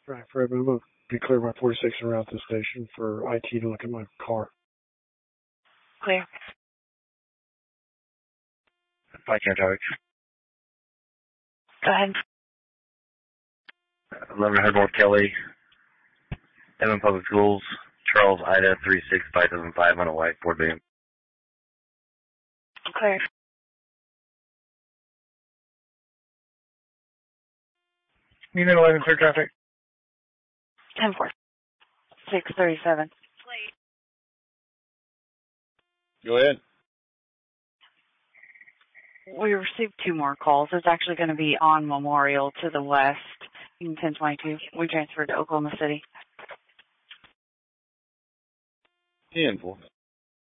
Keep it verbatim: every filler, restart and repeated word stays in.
Right, Fred, I'm going to be clear my forty-six and route to the station for I T to look at my car. Clear. Five Cam traffic. Go ahead. eleven hundred North Kelly. Evan Public Schools. Charles Ida three six five seven five on a white Ford van. Clear. Unit eleven, clear traffic. ten four. six thirty-seven. Go ahead. We received two more calls. It's actually going to be on Memorial to the west in ten twenty-two. We transferred to Oklahoma City. ten four.